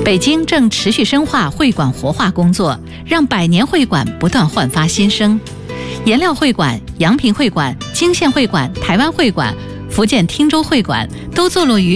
北京正持续深化会馆活化工作，让百年会馆不断焕发新生。颜料会馆、阳平会馆、泾县会馆、台湾会馆、福建汀州会馆都坐落于